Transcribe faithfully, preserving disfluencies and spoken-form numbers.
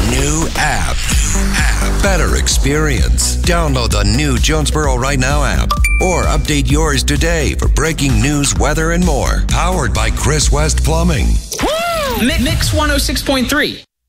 New app. app. Better experience. Download the new Jonesboro Right Now app or update yours today for breaking news, weather, and more. Powered by Chris West Plumbing. Mix one oh six point three.